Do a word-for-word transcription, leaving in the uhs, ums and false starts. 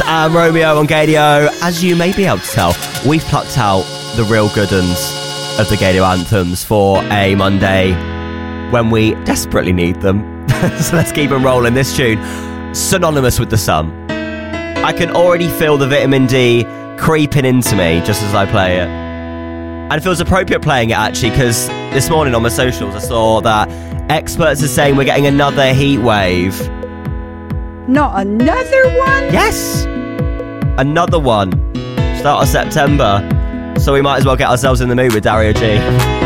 am Romeo on Gadio. As you may be able to tell, we've plucked out the real good uns of the Gadio anthems for a Monday when we desperately need them. So let's keep them rolling. This tune, synonymous with the sun. I can already feel the vitamin D creeping into me just as I play it. And it feels appropriate playing it, actually, because this morning on my socials I saw that experts are saying we're getting another heat wave. Not another one? Yes! Another one. Start of September. So we might as well get ourselves in the mood with Dario G.